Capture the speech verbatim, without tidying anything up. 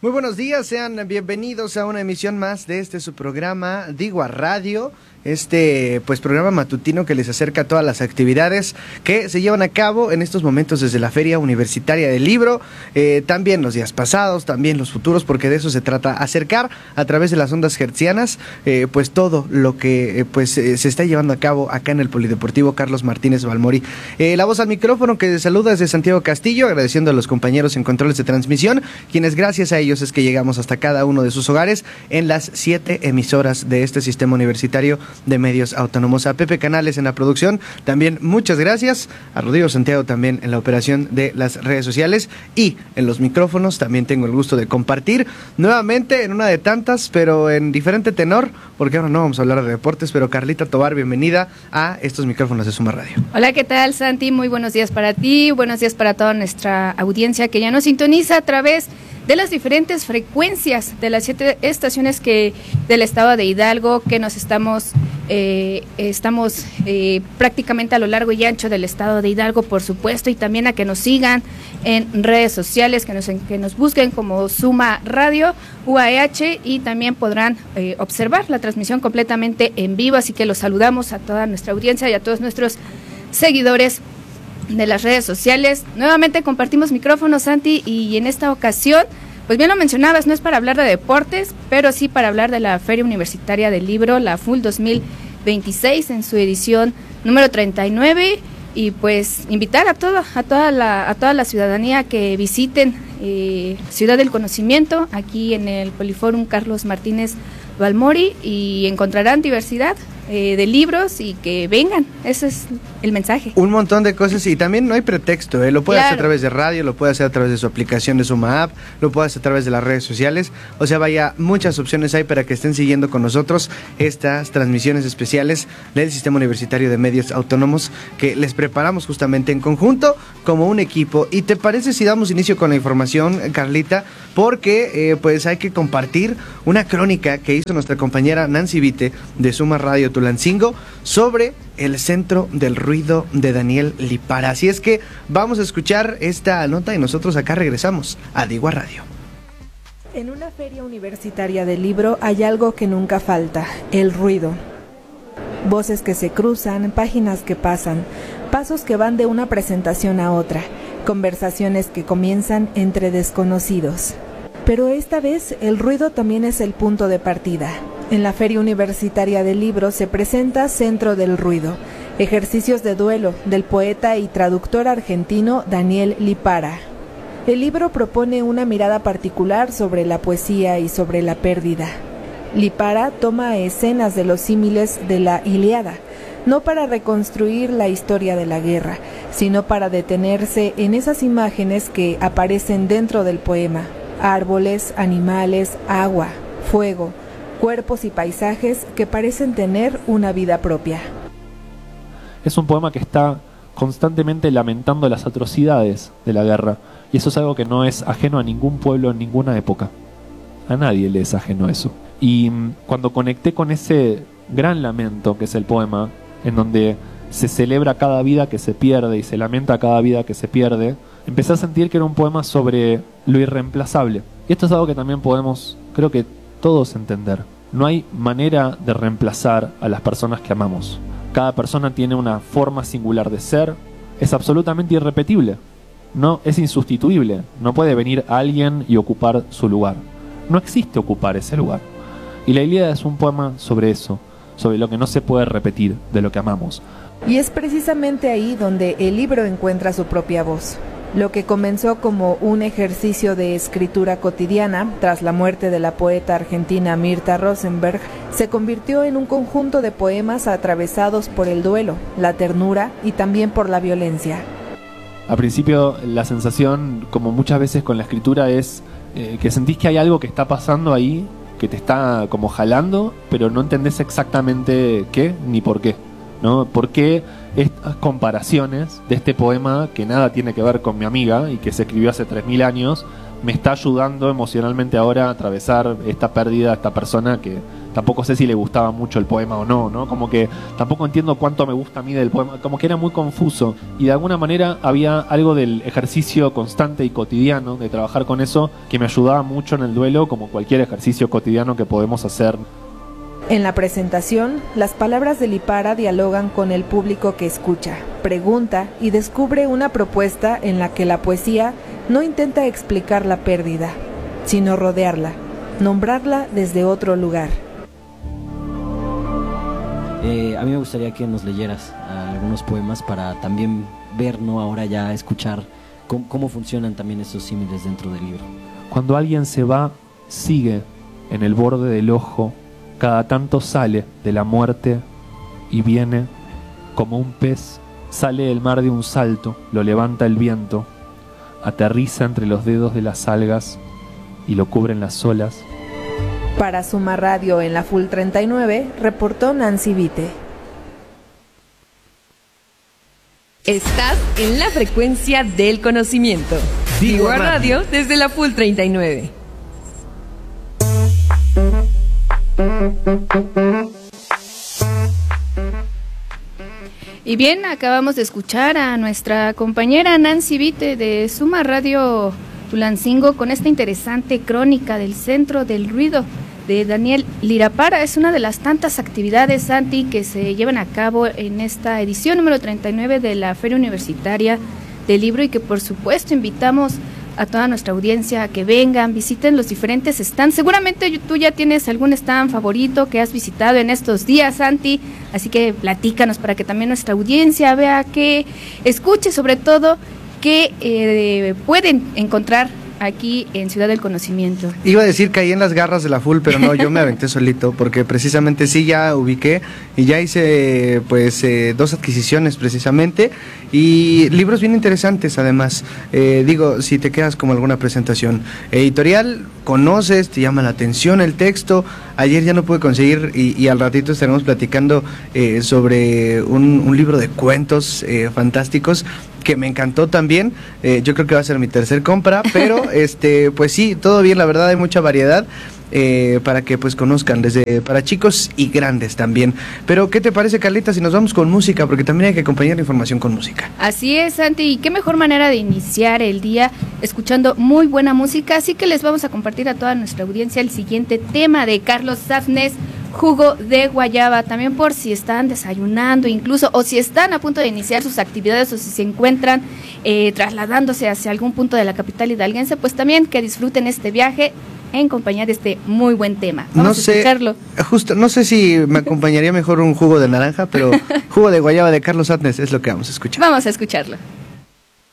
Muy buenos días, sean bienvenidos a una emisión más de este su programa Digua Radio, este pues programa matutino que les acerca todas las actividades que se llevan a cabo en estos momentos desde la Feria Universitaria del Libro, eh, también los días pasados, también los futuros, porque de eso se trata, acercar a través de las ondas hertzianas eh, pues todo lo que eh, pues eh, se está llevando a cabo acá en el Polideportivo Carlos Martínez Balmori. Eh, la voz al micrófono que saluda desde Santiago Castillo, agradeciendo a los compañeros en controles de transmisión, quienes gracias a ellos es que llegamos hasta cada uno de sus hogares en las siete emisoras de este sistema universitario de medios autónomos. A Pepe Canales en la producción, también muchas gracias. A Rodrigo Santiago también en la operación de las redes sociales, y en los micrófonos también tengo el gusto de compartir nuevamente en una de tantas, pero en diferente tenor, porque ahora no vamos a hablar de deportes. Pero Carlita Tobar, bienvenida a estos micrófonos de Suma Radio. Hola, ¿qué tal, Santi? Muy buenos días para ti, buenos días para toda nuestra audiencia que ya nos sintoniza a través de las diferentes frecuencias de las siete estaciones que del estado de Hidalgo, que nos estamos eh, estamos eh, prácticamente a lo largo y ancho del estado de Hidalgo, por supuesto, y también a que nos sigan en redes sociales, que nos que nos busquen como Suma Radio U A H, y también podrán eh, observar la transmisión completamente en vivo. Así que los saludamos a toda nuestra audiencia y a todos nuestros seguidores de las redes sociales. Nuevamente compartimos micrófonos, Santi, y en esta ocasión, pues bien lo mencionabas, no es para hablar de deportes, pero sí para hablar de la Feria Universitaria del Libro, la F U L dos mil veintiséis, en su edición número treinta y nueve, y pues invitar a toda, a toda la, a toda la ciudadanía que visiten eh, Ciudad del Conocimiento, aquí en el Poliforum Carlos Martínez Balmori, y encontrarán diversidad Eh, de libros, y que vengan. Ese es el mensaje. Un montón de cosas, y también no hay pretexto, ¿eh? Lo puede Claro. hacer a través de radio, lo puede hacer a través de su aplicación de Suma App, lo puede hacer a través de las redes sociales. O sea, vaya, muchas opciones hay para que estén siguiendo con nosotros estas transmisiones especiales del Sistema Universitario de Medios Autónomos, que les preparamos justamente en conjunto como un equipo. ¿Y te parece si damos inicio con la información, Carlita? Porque eh, pues hay que compartir una crónica que hizo nuestra compañera Nancy Vite de Suma Radio Tulancingo sobre el Centro del Ruido de Daniel Lipara. Así es que vamos a escuchar esta nota y nosotros acá regresamos a Digua Radio. En una feria universitaria del libro hay algo que nunca falta: el ruido. Voces que se cruzan, páginas que pasan, pasos que van de una presentación a otra, conversaciones que comienzan entre desconocidos. Pero esta vez el ruido también es el punto de partida. En la Feria Universitaria del Libro se presenta Centro del Ruido, ejercicios de duelo del poeta y traductor argentino Daniel Lipara. El libro propone una mirada particular sobre la poesía y sobre la pérdida. Lipara toma escenas de los símiles de la Ilíada, no para reconstruir la historia de la guerra, sino para detenerse en esas imágenes que aparecen dentro del poema: árboles, animales, agua, fuego, cuerpos y paisajes que parecen tener una vida propia. Es un poema que está constantemente lamentando las atrocidades de la guerra, y eso es algo que no es ajeno a ningún pueblo en ninguna época. A nadie le es ajeno eso. Y cuando conecté con ese gran lamento que es el poema, en donde se celebra cada vida que se pierde y se lamenta cada vida que se pierde, empecé a sentir que era un poema sobre lo irreemplazable. Y esto es algo que también podemos, creo que todos, entender. No hay manera de reemplazar a las personas que amamos. Cada persona tiene una forma singular de ser, es absolutamente irrepetible, no es insustituible, no puede venir alguien y ocupar su lugar. No existe ocupar ese lugar. Y la Ilíada es un poema sobre eso, sobre lo que no se puede repetir de lo que amamos. Y es precisamente ahí donde el libro encuentra su propia voz. Lo que comenzó como un ejercicio de escritura cotidiana tras la muerte de la poeta argentina Mirta Rosenberg, se convirtió en un conjunto de poemas atravesados por el duelo, la ternura y también por la violencia. Al principio la sensación, como muchas veces con la escritura, es eh, que sentís que hay algo que está pasando ahí, que te está como jalando, pero no entendés exactamente qué ni por qué, ¿no? ¿Por qué estas comparaciones de este poema que nada tiene que ver con mi amiga y que se escribió hace tres mil años me está ayudando emocionalmente ahora a atravesar esta pérdida, esta persona que, tampoco sé si le gustaba mucho el poema o no, ¿no? Como que tampoco entiendo cuánto me gusta a mí del poema, como que era muy confuso y de alguna manera había algo del ejercicio constante y cotidiano de trabajar con eso que me ayudaba mucho en el duelo, como cualquier ejercicio cotidiano que podemos hacer. En la presentación, las palabras de Lipara dialogan con el público que escucha, pregunta y descubre una propuesta en la que la poesía no intenta explicar la pérdida, sino rodearla, nombrarla desde otro lugar. Eh, a mí me gustaría que nos leyeras algunos poemas para también ver, ¿no? Ahora ya escuchar cómo, cómo funcionan también esos símiles dentro del libro. Cuando alguien se va, sigue en el borde del ojo, cada tanto sale de la muerte y viene como un pez, sale del mar de un salto, lo levanta el viento, aterriza entre los dedos de las algas y lo cubren las olas. Para Suma Radio en la Full treinta y nueve, reportó Nancy Vite. Estás en la frecuencia del conocimiento. Digua Radio desde la Full treinta y nueve. Y bien, acabamos de escuchar a nuestra compañera Nancy Vite de Suma Radio Tulancingo con esta interesante crónica del Centro del Ruido de Daniel Lirapara. Es una de las tantas actividades, Santi, que se llevan a cabo en esta edición número treinta y nueve de la Feria Universitaria del Libro y que por supuesto invitamos a toda nuestra audiencia a que vengan, visiten los diferentes stands. Seguramente tú ya tienes algún stand favorito que has visitado en estos días, Santi, así que platícanos para que también nuestra audiencia vea que escuche sobre todo que eh, pueden encontrar aquí en Ciudad del Conocimiento. Iba a decir caí en las garras de la Full, pero no, yo me aventé solito, porque precisamente sí ya ubiqué y ya hice pues eh, dos adquisiciones precisamente y libros bien interesantes además. Eh, digo, si te quedas como alguna presentación editorial, conoces, te llama la atención el texto. Ayer ya no pude conseguir y, y al ratito estaremos platicando eh, sobre un, un libro de cuentos eh, fantásticos que me encantó también. Eh, yo creo que va a ser mi tercer compra, pero este pues sí, todo bien, la verdad hay mucha variedad eh, para que pues conozcan, desde para chicos y grandes también. Pero ¿qué te parece, Carlita, si nos vamos con música? Porque también hay que acompañar la información con música. Así es, Santi, y qué mejor manera de iniciar el día escuchando muy buena música, así que les vamos a compartir a toda nuestra audiencia el siguiente tema de Carlos Safnes, Jugo de Guayaba, también por si están desayunando incluso, o si están a punto de iniciar sus actividades, o si se encuentran eh, trasladándose hacia algún punto de la capital hidalguense, pues también que disfruten este viaje en compañía de este muy buen tema. Vamos no sé, a escucharlo. Justo, no sé si me acompañaría mejor un jugo de naranja, pero jugo de guayaba de Carlos Safnes es lo que vamos a escuchar. Vamos a escucharlo.